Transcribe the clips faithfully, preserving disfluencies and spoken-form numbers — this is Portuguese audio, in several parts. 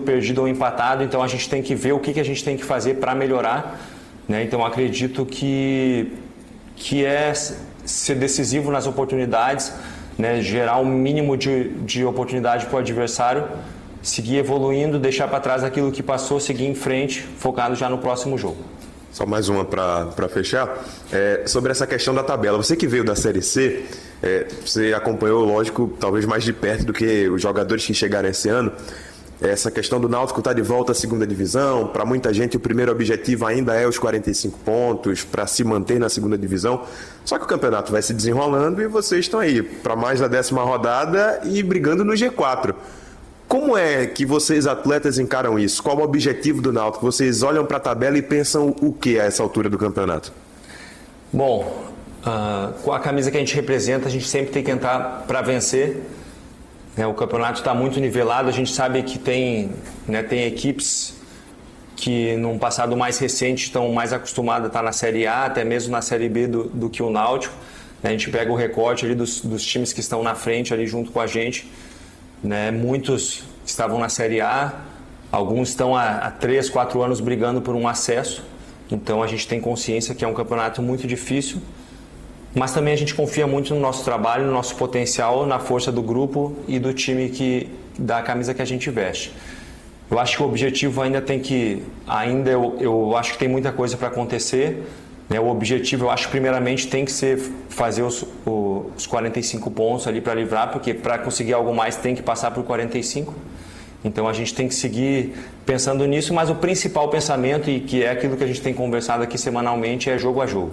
perdido ou empatado, então a gente tem que ver o que, que a gente tem que fazer para melhorar, né? Então acredito que, que é ser decisivo nas oportunidades, né? Gerar o mínimo de, de oportunidade para o adversário, seguir evoluindo, deixar para trás aquilo que passou, seguir em frente, focado já no próximo jogo. Só mais uma para fechar. É, sobre essa questão da tabela. Você que veio da Série C, é, você acompanhou, lógico, talvez mais de perto do que os jogadores que chegaram esse ano. Essa questão do Náutico estar tá de volta à segunda divisão. Para muita gente, o primeiro objetivo ainda é os quarenta e cinco pontos para se manter na segunda divisão. Só que o campeonato vai se desenrolando e vocês estão aí para mais da décima rodada e brigando no G quatro. Como é que vocês, atletas, encaram isso? Qual o objetivo do Náutico? Vocês olham para a tabela e pensam o que a essa altura do campeonato? Bom, uh, com a camisa que a gente representa, a gente sempre tem que entrar para vencer. Né? O campeonato está muito nivelado, a gente sabe que tem, né, tem equipes que, num passado mais recente, estão mais acostumadas a estar na Série A, até mesmo na Série B do, do que o Náutico. A gente pega o recorte ali dos, dos times que estão na frente, ali junto com a gente. Né, muitos estavam na Série A, alguns estão há três, quatro anos brigando por um acesso, então a gente tem consciência que é um campeonato muito difícil, mas também a gente confia muito no nosso trabalho, no nosso potencial, na força do grupo e do time que, da camisa que a gente veste. Eu acho que o objetivo ainda tem que, ainda eu, eu acho que tem muita coisa para acontecer. Né, o objetivo, eu acho, primeiramente, tem que ser fazer os, os quarenta e cinco pontos ali para livrar, porque para conseguir algo mais tem que passar por quarenta e cinco. Então a gente tem que seguir pensando nisso, mas o principal pensamento, e que é aquilo que a gente tem conversado aqui semanalmente, é jogo a jogo.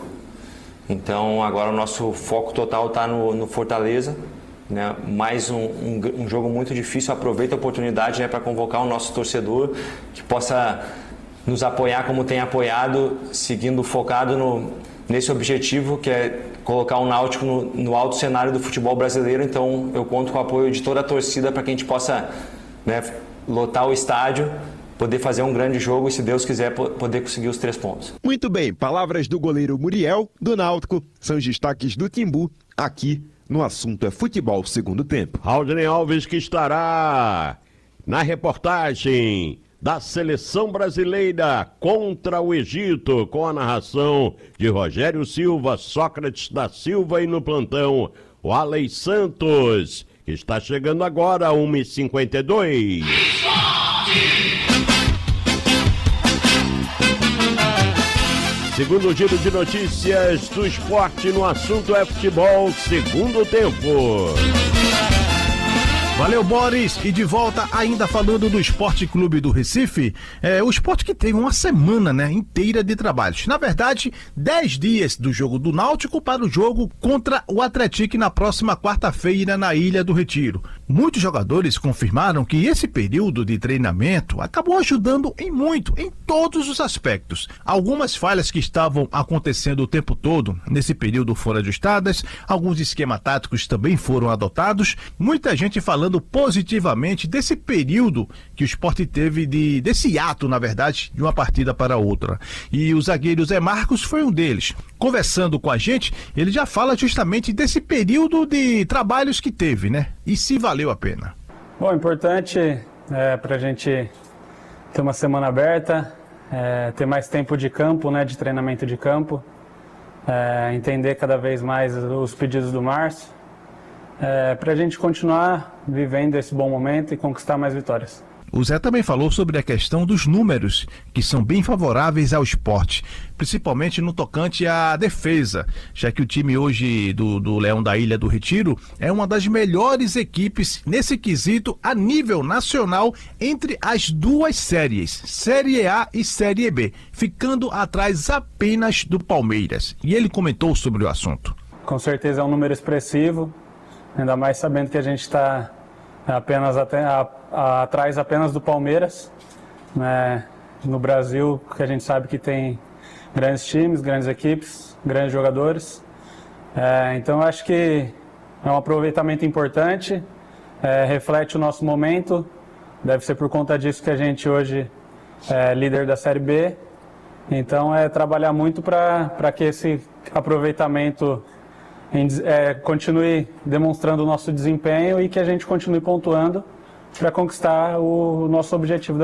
Então agora o nosso foco total está no, no Fortaleza, né, mais um, um, um jogo muito difícil. Aproveita a oportunidade, né, para convocar o nosso torcedor que possa nos apoiar como tem apoiado, seguindo focado no, nesse objetivo, que é colocar o Náutico no, no alto cenário do futebol brasileiro. Então eu conto com o apoio de toda a torcida para que a gente possa, né, lotar o estádio, poder fazer um grande jogo e, se Deus quiser, poder conseguir os três pontos. Muito bem, palavras do goleiro Muriel, do Náutico, são os destaques do Timbu, aqui no Assunto é Futebol Segundo Tempo. Raudney Alves, que estará na reportagem da Seleção Brasileira contra o Egito, com a narração de Rogério Silva, Sócrates da Silva, e no plantão o Alex Santos, que está chegando agora, uma e cinquenta e dois. Segundo giro de notícias do esporte no Assunto é Futebol Segundo Tempo. Valeu, Boris, e de volta ainda falando do Esporte Clube do Recife, é, o esporte que teve uma semana, né, inteira de trabalhos. Na verdade, dez dias do jogo do Náutico para o jogo contra o Atlético na próxima quarta-feira na Ilha do Retiro. Muitos jogadores confirmaram que esse período de treinamento acabou ajudando em muito, em todos os aspectos. Algumas falhas que estavam acontecendo o tempo todo nesse período foram ajustadas, alguns esquemas táticos também foram adotados, muita gente falando Falando positivamente desse período que o esporte teve, de, desse ato, na verdade, de uma partida para outra. E o zagueiro Zé Marcos foi um deles. Conversando com a gente, ele já fala justamente desse período de trabalhos que teve, né? E se valeu a pena. Bom, importante é, para a gente ter uma semana aberta, é, ter mais tempo de campo, né, de treinamento de campo, é, entender cada vez mais os pedidos do Márcio. É, para a gente continuar vivendo esse bom momento e conquistar mais vitórias. O Zé também falou sobre a questão dos números, que são bem favoráveis ao esporte, principalmente no tocante à defesa, já que o time hoje do, do Leão da Ilha do Retiro é uma das melhores equipes nesse quesito a nível nacional entre as duas séries, Série A e Série B, ficando atrás apenas do Palmeiras. E ele comentou sobre o assunto. Com certeza é um número expressivo, ainda mais sabendo que a gente está apenas até, a, a, atrás apenas do Palmeiras, né? No Brasil, que a gente sabe que tem grandes times, grandes equipes, grandes jogadores. É, então acho que é um aproveitamento importante, é, reflete o nosso momento, deve ser por conta disso que a gente hoje é líder da Série B. Então é trabalhar muito para que esse aproveitamento É, continue demonstrando o nosso desempenho e que a gente continue pontuando para conquistar o nosso objetivo.